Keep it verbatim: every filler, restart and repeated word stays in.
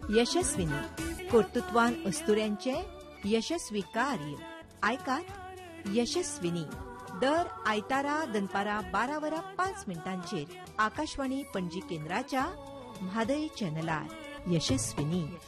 यशस्विनी कर्तृत्वान अस्तुऱ्यांचे यशस्वी कार्य आयकात यशस्विनी दर आयतारा दनपारा बारा वरां पाच मिनटांचेर आकाशवाणी पणजी केंद्राच्या म्हादय चॅनलार यशस्विनी.